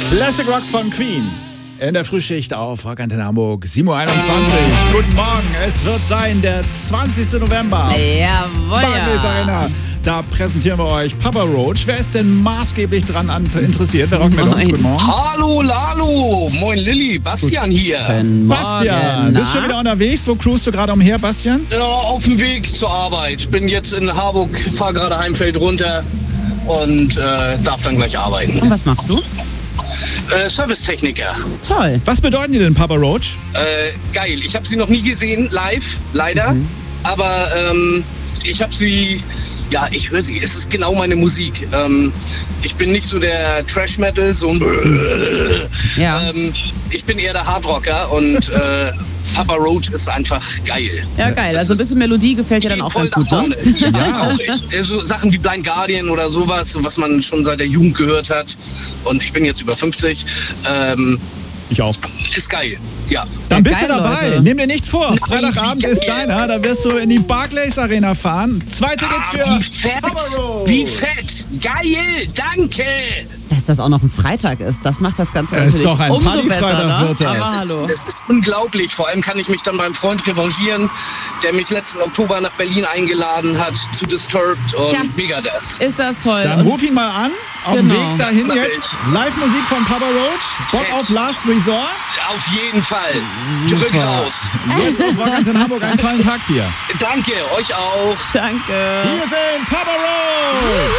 Classic Rock von Queen. In der Frühschicht auf Rock Antenne Hamburg, 7.21 Uhr. Guten Morgen, es wird sein der 20. November. Jawohl. Barclays Arena. Da präsentieren wir euch Papa Roach. Wer ist denn maßgeblich daran interessiert? Wer rockt mit uns? Guten Morgen. Hallo Lalo, moin Lilly, Bastian hier. Bastian, bist du schon wieder unterwegs? Wo cruist du gerade umher, Bastian? Ja, auf dem Weg zur Arbeit. Bin jetzt in Harburg, fahre gerade Heimfeld runter und darf dann gleich arbeiten. Und was machst du? Servicetechniker. Toll. Was bedeuten die denn, Papa Roach? Geil, ich habe sie noch nie gesehen, live, leider. Aber ich habe sie... Ja, ich höre sie. Es ist genau meine Musik. Ich bin nicht so der Trash-Metal, so ein... Ja. Ich bin eher der Hardrocker und Papa Roach ist einfach geil. Ja, geil. Das Also ein bisschen Melodie gefällt dir dann auch ganz gut, ne? Ja, auch ich. So Sachen wie Blind Guardian oder sowas, was man schon seit der Jugend gehört hat. Und ich bin jetzt über 50. Ich auch. Ist geil. Ja. Dann bist geil, du dabei. Leute. Nimm dir nichts vor. Freitagabend geil. ist deiner. Da wirst du in die Barclays Arena fahren. 2 Tickets für Wie fett! Papa Roach. Wie fett! Geil! Danke! Dass das auch noch ein Freitag ist, das macht das Ganze Es ist natürlich doch ein umso Partyfreitag, besser, ne? wird das. Aber hallo. Das ist unglaublich. Vor allem kann ich mich dann beim Freund revanchieren, der mich letzten Oktober nach Berlin eingeladen hat zu Disturbed und Tja. Megadeth. Ist das toll. Dann Und ruf ihn mal an. Auf dem Genau. Weg dahin Das mach jetzt. Live-Musik von Papa Roach. Bock Fett. auf Last Resort. Auf jeden Fall. Drück raus. Jetzt auf Rock Antenne Hamburg. Einen tollen Tag dir. Danke, euch auch. danke. Hier sind Papa Roach.